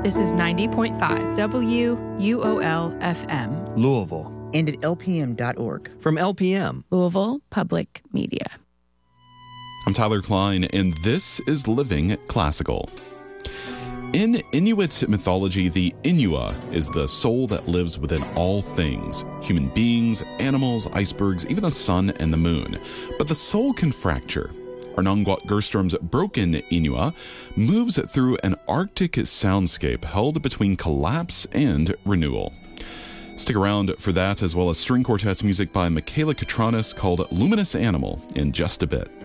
This is 90.5 WUOL-FM. Louisville. And at lpm.org. From LPM. Louisville Public Media. I'm Tyler Klein, and this is Living Classical. In Inuit mythology, the Inua is the soul that lives within all things, human beings, animals, icebergs, even the sun and the moon. But the soul can fracture. Arnonguat Gerstrom's Broken Inua moves through an Arctic soundscape held between collapse and renewal. Stick around for that, as well as string quartet music by Michaela Katranis called Luminous Animal in just a bit.